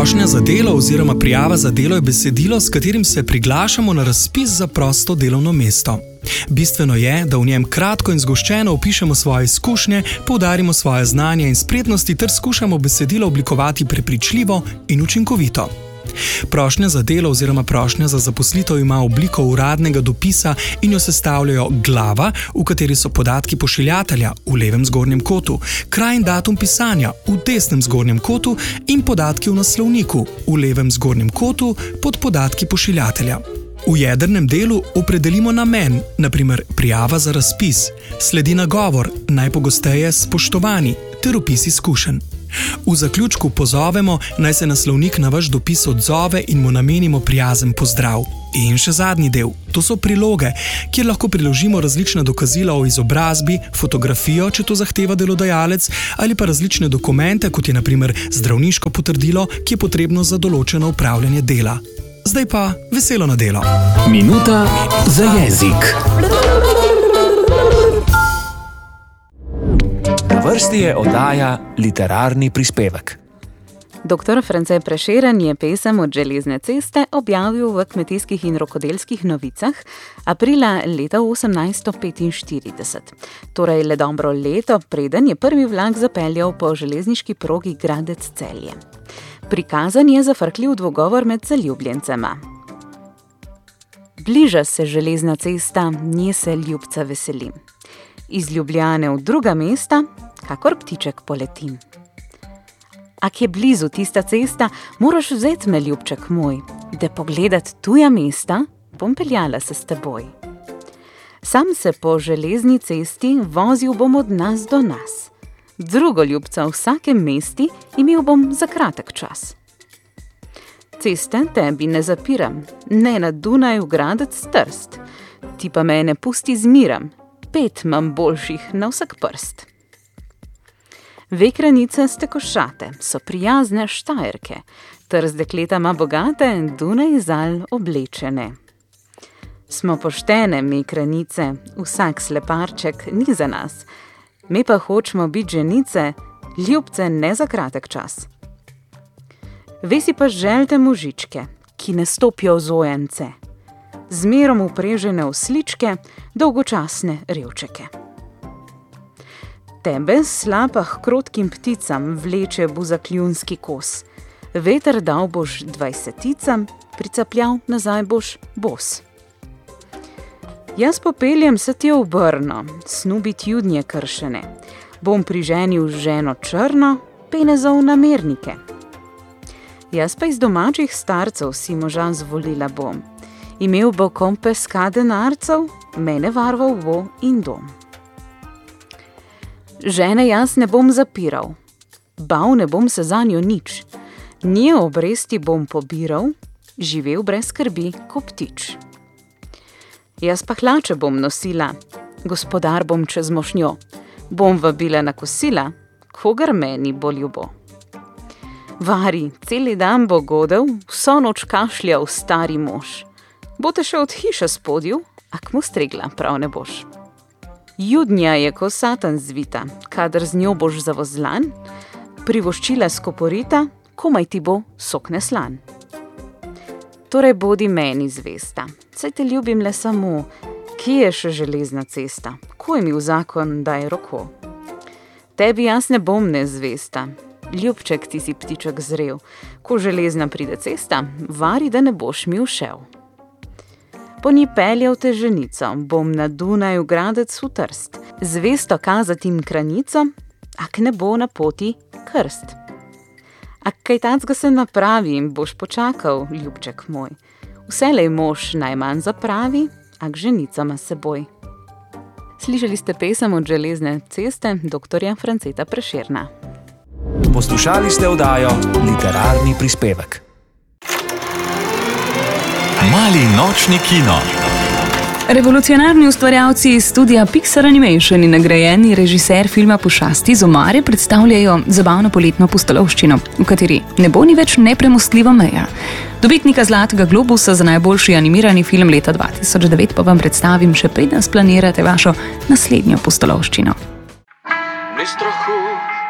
Prošnja za delo oziroma prijava za delo je besedilo, s katerim se priglašamo na razpis za prosto delovno mesto. Bistveno je, da v njem kratko in zgoščeno opišemo svoje izkušnje, poudarimo svoje znanje in spretnosti ter skušamo besedilo oblikovati prepričljivo in učinkovito. Prošnja za delo oziroma prošnja za zaposlitev ima obliko uradnega dopisa in jo sestavljajo glava, v kateri so podatki pošiljatelja v levem zgornjem kotu, kraj in datum pisanja v desnem zgornjem kotu in podatki v naslovniku v levem zgornjem kotu pod podatki pošiljatelja. V jedrnem delu opredelimo namen, na primer prijava za razpis, sledi nagovor, najpogosteje spoštovani, ter opis izkušenj. V zaključku pozovemo, naj se naslovnik na vaš dopis odzove in mu namenimo prijazen pozdrav. In še zadnji del, to so priloge, kjer lahko priložimo različna dokazila o izobrazbi, fotografijo, če to zahteva delodajalec, ali pa različne dokumente, kot je na primer zdravniško potrdilo, ki je potrebno za določeno opravljanje dela. Zdaj pa veselo na delo. Minuta za jezik. Na vrsti je oddaja Literarni prispevek. Dr. France Prešeren je pesem Od železne ceste objavil v Kmetijskih in rokodelskih novicah aprila leta 1845. Torej le dobro leto, preden je prvi vlak zapeljal po železniški progi Gradec-Celje. Prikazan je zafrkljiv dvogovor med zaljubljencema. Bliža se železna cesta, nje se ljubca veselim. Iz Ljubljane v druga mesta, kakor ptiček poletim. Ak je blizu tista cesta, moraš vzeti me, ljubček moj, da pogledat tuja mesta, bom peljala se s teboj. Sam se po železni cesti vozil bom od nas do nas. Drugo ljubca v vsakem mesti imel bom za kratek čas. Ceste tebi ne zapiram, ne na Dunaj v Gradec Trst, ti pa me ne pusti zmiram, 5 imam boljših na vsak prst. Vekranice ste košate, so prijazne Štajerke, Trst dekleta ima bogate, Dunaj zal oblečene. Smo poštene, mi kranice, vsak sleparček ni za nas, mi pa hočemo biti ženice, ljubce ne za kratek čas. Vesi pa želte možičke, ki ne stopijo v zojence, zmerom uprežene osličke, dolgočasne revčeke. Tebe slapah krotkim pticam vleče buzakljunski kos, veter dal boš 20-ticam, pricapljal nazaj boš bos. Jaz popeljem se ti v Brno, snubit judnje kršene, bom priženil ženo črno, penezov namernike. Jaz pa iz domačih starcev si moža zvolila bom, imel bo kompes denarcev, mene varval bo in dom. Žene jaz ne bom zapiral, bav ne bom se zanjo nič, nje obresti bom pobiral, živel brez skrbi ko ptič. Jaz pa hlače bom nosila, gospodar bom čez mošnjo, bom vabila na kosila, kogar meni bo ljubo. Vari, celi dan bo godel, vso noč kašljal stari mož. Bote še od hiše spodil, ak mu stregla prav ne boš. Judnja je ko satan zvita, kadar z njo boš zavozlan, privoščila skoporita, komaj ti bo sok neslan. Torej bodi meni zvesta, saj te ljubim le samo, kje je še železna cesta, ko je mi v zakon daj roko. Tebi jaz ne bom nezvesta, ljubček ti si ptiček zrel, ko železna pride cesta, vari, da ne boš mi ušel. Po njih peljal te ženico, bom na Dunaj v Gradec v Trst, zvesto kazatim kranico, ak ne bo na poti krst. Ak kaj tacga se napravi, boš počakal, ljubček moj. Vselej mož najmanj zapravi, ak ženica ima seboj. Slišali ste pesem Od železne ceste dr. Franceta Prešerna. Poslušali ste oddajo Literarni prispevek. Mali nočni kino. Revolucionarni ustvarjalci iz studia Pixar Animation in nagrajeni režiser filma Pošasti z omare predstavljajo zabavno poletno pustolovščino, v kateri ne bo ni več nepremostljiva meja. Dobitnika Zlatega globusa za najboljši animirani film leta 2009 pa vam predstavim, še preden splanirate vašo naslednjo pustolovščino. Ni strahu